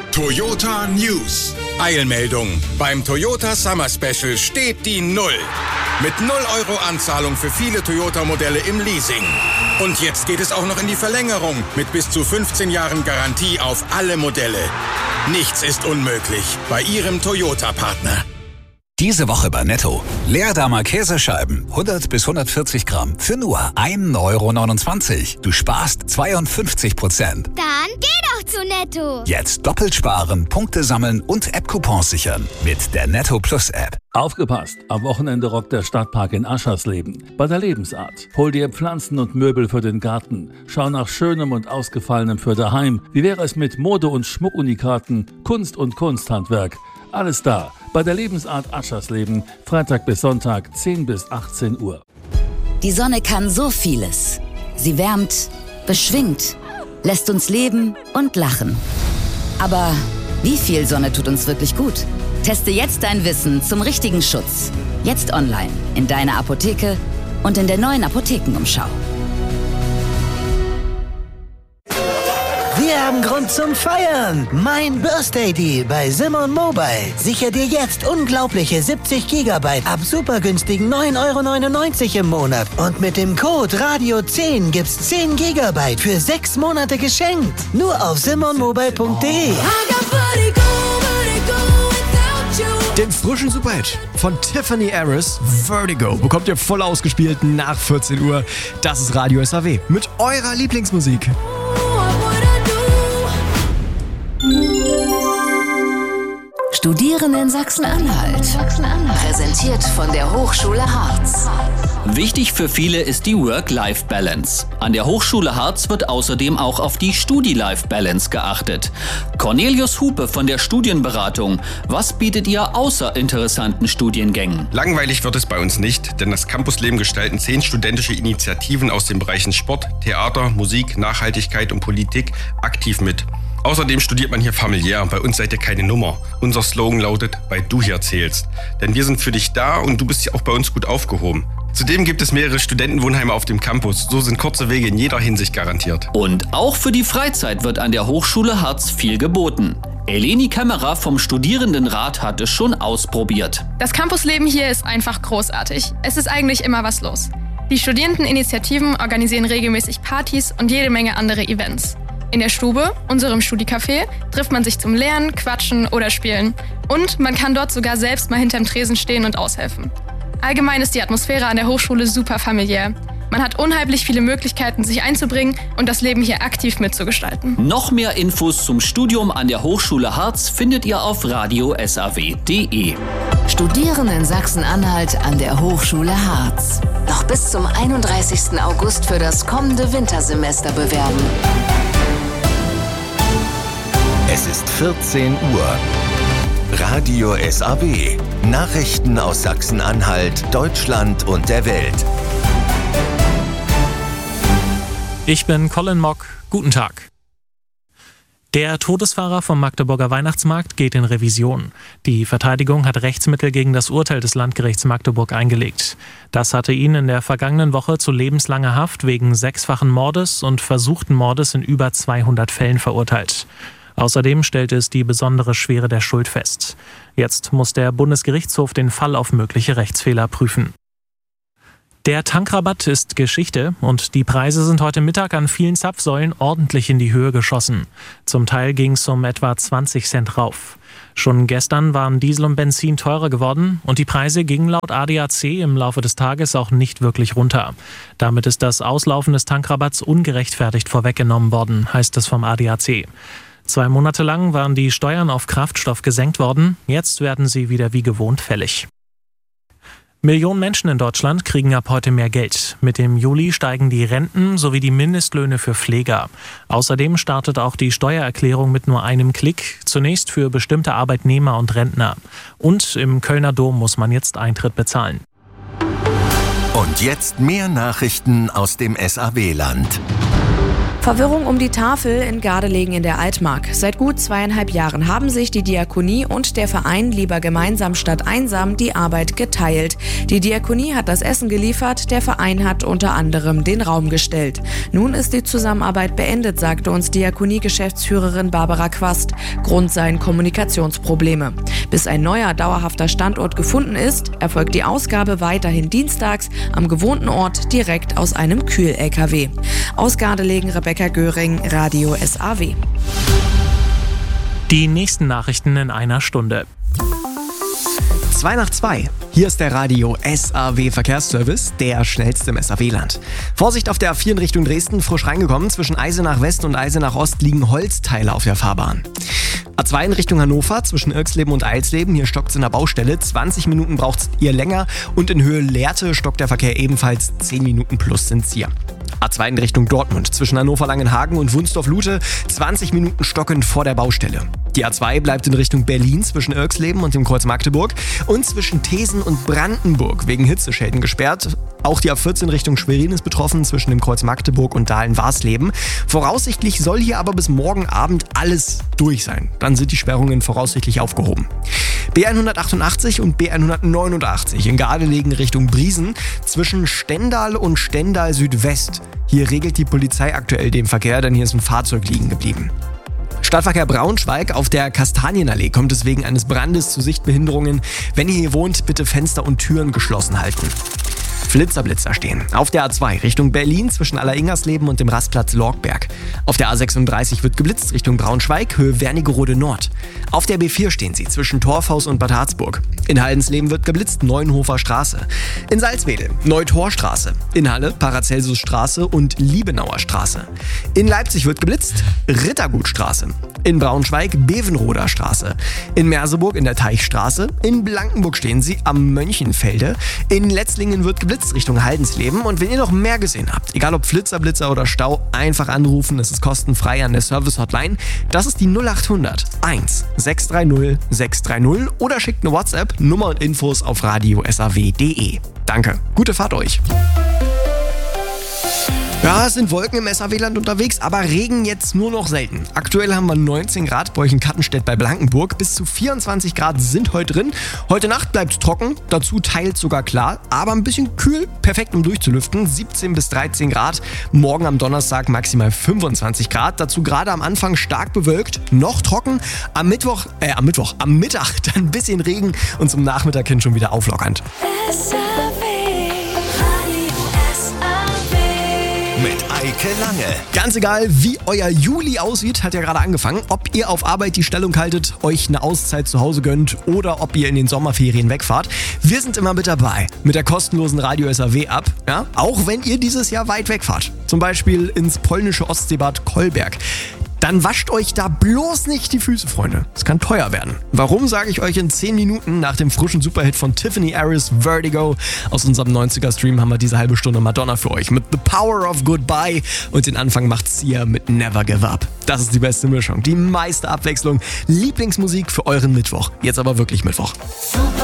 Toyota News. Eilmeldung. Beim Toyota Summer Special steht die 0. Mit 0 € Anzahlung für viele Toyota-Modelle im Leasing. Und jetzt geht es auch noch in die Verlängerung mit bis zu 15 Jahren Garantie auf alle Modelle. Nichts ist unmöglich bei Ihrem Toyota-Partner. Diese Woche bei Netto. Leerdammer Käsescheiben, 100 bis 140 Gramm, für nur 1,29 €. Du sparst 52%. Dann geh doch zu Netto. Jetzt doppelt sparen, Punkte sammeln und App-Coupons sichern mit der Netto Plus App. Aufgepasst! Am Wochenende rockt der Stadtpark in Aschersleben. Bei der Lebensart. Hol dir Pflanzen und Möbel für den Garten. Schau nach Schönem und Ausgefallenem für daheim. Wie wäre es mit Mode- und Schmuckunikaten, Kunst und Kunsthandwerk? Alles da. Bei der Lebensart Aschersleben. Freitag bis Sonntag, 10 bis 18 Uhr. Die Sonne kann so vieles. Sie wärmt, beschwingt, lässt uns leben und lachen. Aber wie viel Sonne tut uns wirklich gut? Teste jetzt dein Wissen zum richtigen Schutz. Jetzt online, in deiner Apotheke und in der neuen Apothekenumschau. Wir haben Grund zum Feiern. Mein Birthday Deal bei Simon Mobile. Sichere dir jetzt unglaubliche 70 GB ab super günstigen 9,99 € im Monat. Und mit dem Code RADIO10 gibt's 10 GB für 6 Monate geschenkt. Nur auf simonmobile.de. Den frischen Superhit von Tiffany Harris, Vertigo, bekommt ihr voll ausgespielt nach 14 Uhr. Das ist Radio SAW mit eurer Lieblingsmusik. Studieren in Sachsen-Anhalt. Präsentiert von der Hochschule Harz. Wichtig für viele ist die Work-Life-Balance. An der Hochschule Harz wird außerdem auch auf die Studi-Life-Balance geachtet. Cornelius Hupe von der Studienberatung. Was bietet ihr außer interessanten Studiengängen? Langweilig wird es bei uns nicht, denn das Campusleben gestalten 10 studentische Initiativen aus den Bereichen Sport, Theater, Musik, Nachhaltigkeit und Politik aktiv mit. Außerdem studiert man hier familiär. Bei uns seid ihr keine Nummer. Unser Slogan lautet, weil du hier zählst. Denn wir sind für dich da und du bist ja auch bei uns gut aufgehoben. Zudem gibt es mehrere Studentenwohnheime auf dem Campus. So sind kurze Wege in jeder Hinsicht garantiert. Und auch für die Freizeit wird an der Hochschule Harz viel geboten. Eleni Kämmerer vom Studierendenrat hat es schon ausprobiert. Das Campusleben hier ist einfach großartig. Es ist eigentlich immer was los. Die Studierendeninitiativen organisieren regelmäßig Partys und jede Menge andere Events. In der Stube, unserem Studicafé, trifft man sich zum Lernen, Quatschen oder Spielen. Und man kann dort sogar selbst mal hinterm Tresen stehen und aushelfen. Allgemein ist die Atmosphäre an der Hochschule super familiär. Man hat unheimlich viele Möglichkeiten, sich einzubringen und das Leben hier aktiv mitzugestalten. Noch mehr Infos zum Studium an der Hochschule Harz findet ihr auf radiosaw.de. Studieren in Sachsen-Anhalt an der Hochschule Harz. Noch bis zum 31. August für das kommende Wintersemester bewerben. Es ist 14 Uhr. Radio SAW. Nachrichten aus Sachsen-Anhalt, Deutschland und der Welt. Ich bin Colin Mock. Guten Tag. Der Todesfahrer vom Magdeburger Weihnachtsmarkt geht in Revision. Die Verteidigung hat Rechtsmittel gegen das Urteil des Landgerichts Magdeburg eingelegt. Das hatte ihn in der vergangenen Woche zu lebenslanger Haft wegen 6-fachen Mordes und versuchten Mordes in über 200 Fällen verurteilt. Außerdem stellte es die besondere Schwere der Schuld fest. Jetzt muss der Bundesgerichtshof den Fall auf mögliche Rechtsfehler prüfen. Der Tankrabatt ist Geschichte und die Preise sind heute Mittag an vielen Zapfsäulen ordentlich in die Höhe geschossen. Zum Teil ging es um etwa 20 Cent rauf. Schon gestern waren Diesel und Benzin teurer geworden und die Preise gingen laut ADAC im Laufe des Tages auch nicht wirklich runter. Damit ist das Auslaufen des Tankrabatts ungerechtfertigt vorweggenommen worden, heißt es vom ADAC. 2 Monate lang waren die Steuern auf Kraftstoff gesenkt worden, jetzt werden sie wieder wie gewohnt fällig. Millionen Menschen in Deutschland kriegen ab heute mehr Geld. Mit dem Juli steigen die Renten sowie die Mindestlöhne für Pfleger. Außerdem startet auch die Steuererklärung mit nur einem Klick, zunächst für bestimmte Arbeitnehmer und Rentner. Und im Kölner Dom muss man jetzt Eintritt bezahlen. Und jetzt mehr Nachrichten aus dem SAW-Land. Verwirrung um die Tafel in Gardelegen in der Altmark. Seit gut 2,5 Jahren haben sich die Diakonie und der Verein Lieber gemeinsam statt einsam die Arbeit geteilt. Die Diakonie hat das Essen geliefert, der Verein hat unter anderem den Raum gestellt. Nun ist die Zusammenarbeit beendet, sagte uns Diakonie-Geschäftsführerin Barbara Quast. Grund seien Kommunikationsprobleme. Bis ein neuer dauerhafter Standort gefunden ist, erfolgt die Ausgabe weiterhin dienstags am gewohnten Ort direkt aus einem Kühl-LKW. Aus Gardelegen Rebecca Göring, Radio SAW. Die nächsten Nachrichten in einer Stunde. 2 nach 2. Hier ist der Radio SAW Verkehrsservice, der schnellste im SAW-Land. Vorsicht auf der A4 in Richtung Dresden, frisch reingekommen. Zwischen Eisenach West und Eisenach Ost liegen Holzteile auf der Fahrbahn. A2 in Richtung Hannover, zwischen Irksleben und Eilsleben. Hier stockt es in der Baustelle. 20 Minuten braucht ihr länger. Und in Höhe Lehrte stockt der Verkehr ebenfalls. 10 Minuten plus sind's hier. A2 in Richtung Dortmund, zwischen Hannover-Langenhagen und Wunsdorf-Lute, 20 Minuten stockend vor der Baustelle. Die A2 bleibt in Richtung Berlin zwischen Irksleben und dem Kreuz Magdeburg und zwischen Thesen und Brandenburg wegen Hitzeschäden gesperrt. Auch die A14 Richtung Schwerin ist betroffen zwischen dem Kreuz Magdeburg und Dahlen-Warsleben. Voraussichtlich soll hier aber bis morgen Abend alles durch sein. Dann sind die Sperrungen voraussichtlich aufgehoben. B188 und B189 in Gardelegen Richtung Briesen zwischen Stendal und Stendal Südwest. Hier regelt die Polizei aktuell den Verkehr, denn hier ist ein Fahrzeug liegen geblieben. Stadtverkehr Braunschweig auf der Kastanienallee kommt es wegen eines Brandes zu Sichtbehinderungen. Wenn ihr hier wohnt, bitte Fenster und Türen geschlossen halten. Flitzer stehen. Auf der A2 Richtung Berlin zwischen Alleringersleben und dem Rastplatz Lorgberg. Auf der A36 wird geblitzt Richtung Braunschweig, Höhe Wernigerode Nord. Auf der B4 stehen sie zwischen Torfhaus und Bad Harzburg. In Haldensleben wird geblitzt Neuenhofer Straße. In Salzwedel Neutorstraße. In Halle Paracelsusstraße und Liebenauer Straße. In Leipzig wird geblitzt Rittergutstraße. In Braunschweig Bevenroder Straße. In Merseburg in der Teichstraße. In Blankenburg stehen sie am Mönchenfelde. In Letzlingen wird geblitzt Richtung Haldensleben. Und wenn ihr noch mehr gesehen habt, egal ob Blitzer oder Stau, einfach anrufen. Es ist kostenfrei an der Service-Hotline. Das ist die 0800 1 630 630 oder schickt eine WhatsApp, Nummer und Infos auf radiosaw.de. Danke, gute Fahrt euch. Ja, es sind Wolken im SAW-Land unterwegs, aber Regen jetzt nur noch selten. Aktuell haben wir 19 Grad bei euch in Kattenstedt bei Blankenburg. Bis zu 24 Grad sind heute drin. Heute Nacht bleibt es trocken, dazu teils sogar klar, aber ein bisschen kühl, perfekt um durchzulüften. 17 bis 13 Grad. Morgen am Donnerstag maximal 25 Grad. Dazu gerade am Anfang stark bewölkt, noch trocken. Am Mittag dann ein bisschen Regen und zum Nachmittag hin schon wieder auflockernd. Mit Eike Lange. Ganz egal, wie euer Juli aussieht, hat ja gerade angefangen. Ob ihr auf Arbeit die Stellung haltet, euch eine Auszeit zu Hause gönnt oder ob ihr in den Sommerferien wegfahrt. Wir sind immer mit dabei mit der kostenlosen Radio SAW-App. Ja? Auch wenn ihr dieses Jahr weit wegfahrt. Zum Beispiel ins polnische Ostseebad Kolberg. Dann wascht euch da bloß nicht die Füße, Freunde. Es kann teuer werden. Warum, sage ich euch in 10 Minuten nach dem frischen Superhit von Tiffany Harris, Vertigo. Aus unserem 90er-Stream haben wir diese halbe Stunde Madonna für euch mit The Power of Goodbye. Und den Anfang macht Sia mit Never Give Up. Das ist die beste Mischung, die meiste Abwechslung. Lieblingsmusik für euren Mittwoch. Jetzt aber wirklich Mittwoch.